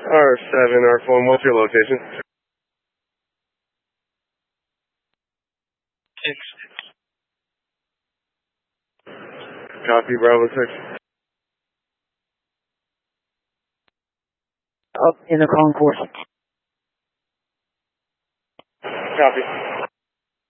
R7, R4, what's your location? 6. Copy, Bravo 6. Up in the concourse. Copy.